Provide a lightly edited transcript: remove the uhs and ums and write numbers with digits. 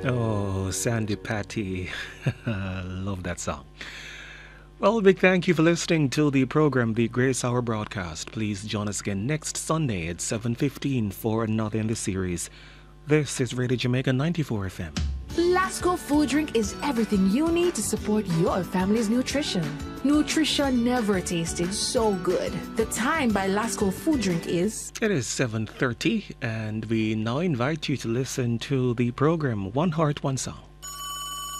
Oh, Sandy Patty. Love that song. Well, big thank you for listening to the program, the Grace Hour broadcast. Please join us again next Sunday at 7:15 for another in the series. This is Radio Jamaica 94 FM. Lasco Food Drink is everything you need to support your family's nutrition. Nutrition never tasted so good. The time by Lasco Food Drink is... It is 7:30, and we now invite you to listen to the program One Heart, One Song.